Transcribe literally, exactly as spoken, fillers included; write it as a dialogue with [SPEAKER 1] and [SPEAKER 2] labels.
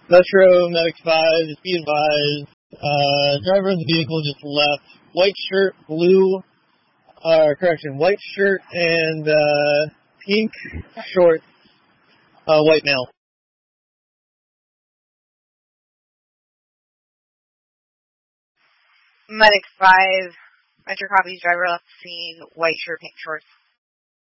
[SPEAKER 1] Metro Medic five, just be advised, uh, driver of the vehicle just left. White shirt, blue, uh, correction, white shirt and, uh, pink shorts, uh, white male.
[SPEAKER 2] Medic five, Metro copies, driver left the scene, white shirt, pink shorts.